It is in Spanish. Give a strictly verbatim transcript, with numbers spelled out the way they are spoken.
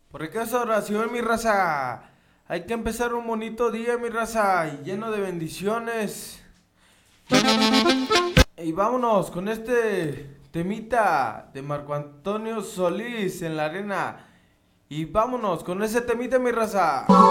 Por esa oración, mi raza. Hay que empezar un bonito día, mi raza, y lleno de bendiciones. Y vámonos con este temita de Marco Antonio Solís en la arena. Y vámonos con ese temita, mi raza.